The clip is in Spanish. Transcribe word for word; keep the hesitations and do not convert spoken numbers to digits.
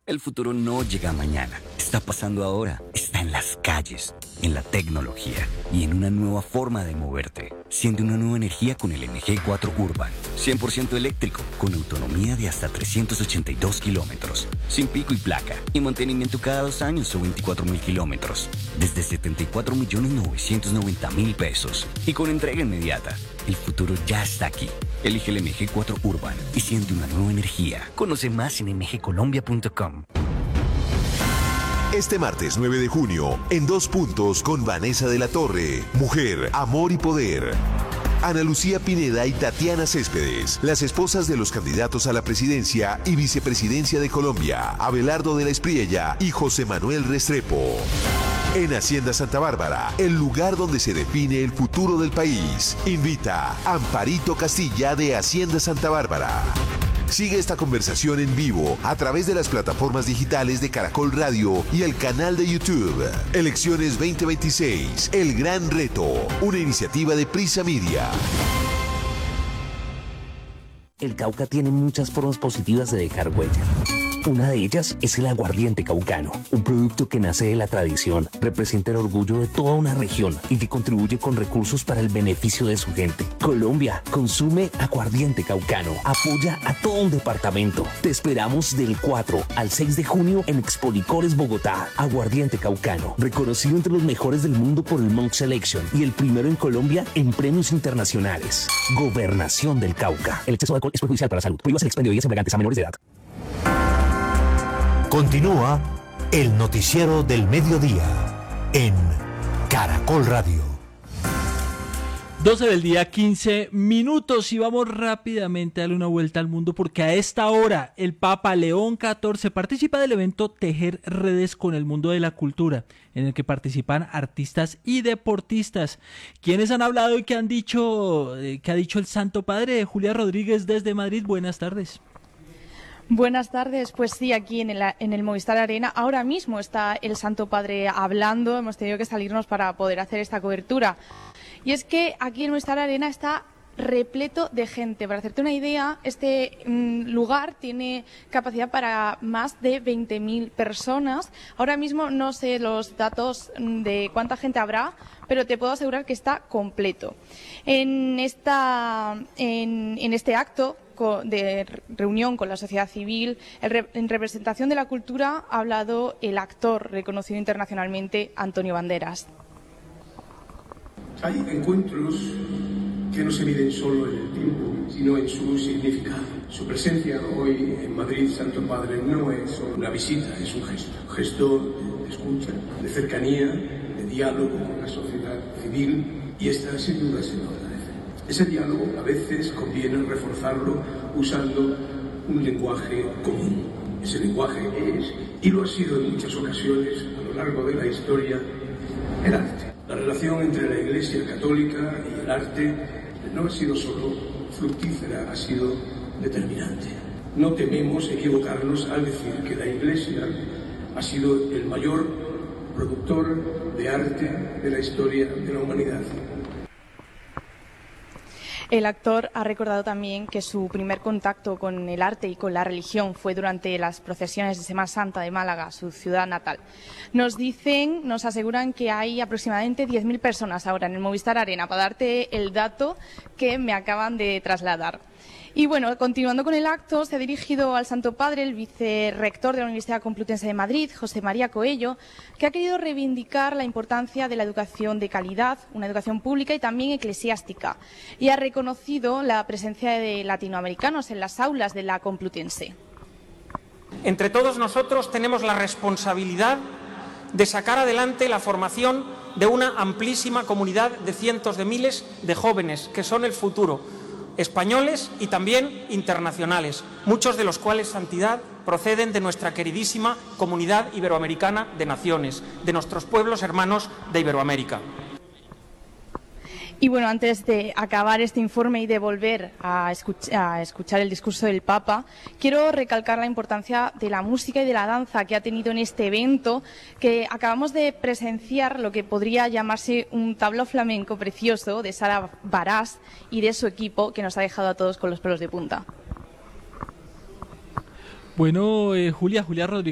El futuro no llega mañana, está pasando ahora, está en las calles, en la tecnología y en una nueva forma de moverte. Siente una nueva energía con el M G cuatro Urban, cien por ciento eléctrico, con autonomía de hasta trescientos ochenta y dos kilómetros, sin pico y placa y mantenimiento cada dos años o veinticuatro mil kilómetros, desde setenta y cuatro millones novecientos noventa mil pesos y con entrega inmediata. El futuro ya está aquí. Elige el M G cuatro Urban y siente una nueva energía. Conoce más en m g colombia punto com. Este martes nueve de junio, en Dos Puntos con Vanessa de la Torre, Mujer, Amor y Poder. Ana Lucía Pineda y Tatiana Céspedes, las esposas de los candidatos a la presidencia y vicepresidencia de Colombia, Abelardo de la Espriella y José Manuel Restrepo. En Hacienda Santa Bárbara, el lugar donde se define el futuro del país. Invita Amparito Castilla de Hacienda Santa Bárbara. Sigue esta conversación en vivo a través de las plataformas digitales de Caracol Radio y el canal de YouTube. Elecciones veinte veintiséis, El Gran Reto, una iniciativa de Prisa Media. El Cauca tiene muchas formas positivas de dejar huella. Una de ellas es el aguardiente caucano, un producto que nace de la tradición, representa el orgullo de toda una región y que contribuye con recursos para el beneficio de su gente. Colombia, consume aguardiente caucano, apoya a todo un departamento. Te esperamos del cuatro al seis de junio en Expolicores Bogotá. Aguardiente caucano, reconocido entre los mejores del mundo por el Monk Selection y el primero en Colombia en premios internacionales. Gobernación del Cauca. El exceso de alcohol es perjudicial para la salud. Prohíbas el expendio de bebidas embriagantes a menores de edad. Continúa el noticiero del mediodía en Caracol Radio. doce del día, quince minutos y vamos rápidamente a darle una vuelta al mundo porque a esta hora el Papa León catorce participa del evento Tejer Redes con el Mundo de la Cultura, en el que participan artistas y deportistas. ¿Quiénes han hablado y qué han dicho, eh, qué ha dicho el Santo Padre? Julia Rodríguez desde Madrid, buenas tardes. Buenas tardes, pues sí, aquí en el, en el Movistar Arena ahora mismo está el Santo Padre hablando, hemos tenido que salirnos para poder hacer esta cobertura. Y es que aquí en Movistar Arena está repleto de gente. Para hacerte una idea, este mm, lugar tiene capacidad para más de veinte mil personas. Ahora mismo no sé los datos de cuánta gente habrá, pero te puedo asegurar que está completo. En, esta, en, en este acto de reunión con la sociedad civil, en representación de la cultura, ha hablado el actor reconocido internacionalmente Antonio Banderas. Hay encuentros que no se miden solo en el tiempo, sino en su significado. Su presencia hoy en Madrid, Santo Padre, no es solo una visita, es un gesto. Un gesto de escucha, de cercanía, de diálogo con la sociedad civil, y esta sin duda se nota. Ese diálogo a veces conviene reforzarlo usando un lenguaje común. Ese lenguaje es, y lo ha sido en muchas ocasiones a lo largo de la historia, el arte. La relación entre la Iglesia Católica y el arte no ha sido solo fructífera, ha sido determinante. No tememos equivocarnos al decir que la Iglesia ha sido el mayor productor de arte de la historia de la humanidad. El actor ha recordado también que su primer contacto con el arte y con la religión fue durante las procesiones de Semana Santa de Málaga, su ciudad natal. Nos dicen, nos aseguran que hay aproximadamente diez mil personas ahora en el Movistar Arena, para darte el dato que me acaban de trasladar. Y bueno, continuando con el acto, se ha dirigido al Santo Padre el vicerrector de la Universidad Complutense de Madrid, José María Coello, que ha querido reivindicar la importancia de la educación de calidad, una educación pública y también eclesiástica, y ha reconocido la presencia de latinoamericanos en las aulas de la Complutense. Entre todos nosotros tenemos la responsabilidad de sacar adelante la formación de una amplísima comunidad de cientos de miles de jóvenes que son el futuro, españoles y también internacionales, muchos de los cuales, Santidad, proceden de nuestra queridísima comunidad iberoamericana de naciones, de nuestros pueblos hermanos de Iberoamérica. Y bueno, antes de acabar este informe y de volver a, escuch a escuchar el discurso del Papa, quiero recalcar la importancia de la música y de la danza que ha tenido en este evento, que acabamos de presenciar lo que podría llamarse un tablao flamenco precioso de Sara Barás y de su equipo, que nos ha dejado a todos con los pelos de punta. Bueno, eh, Julia, Julia Rodríguez.